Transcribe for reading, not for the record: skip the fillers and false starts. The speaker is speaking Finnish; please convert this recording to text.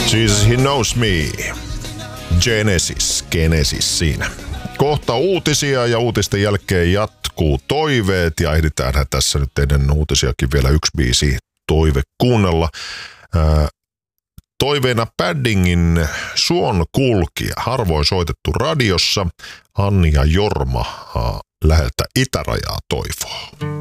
Jesus He Knows Me. Genesis siinä. Kohta uutisia ja uutisten jälkeen jatkuu toiveet ja ehditäänhän tässä nyt ennen uutisiakin vielä yksi biisi toive kuunnella. Toiveena Paddingin Suon kulkija, harvoin soitettu radiossa. Anni ja Jorma läheltä Itärajaa toivoo.